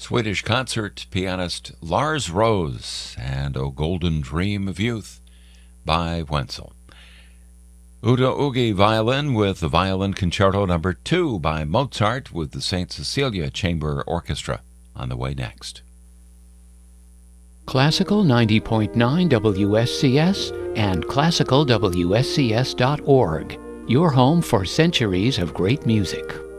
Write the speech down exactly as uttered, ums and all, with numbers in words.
Swedish concert pianist Lars Rose and O Golden Dream of Youth by Wenzel. Uta Ugi violin with the Violin Concerto Number two by Mozart with the Saint Cecilia Chamber Orchestra on the way next. Classical ninety point nine W S C S and classical W S C S dot org, your home for centuries of great music.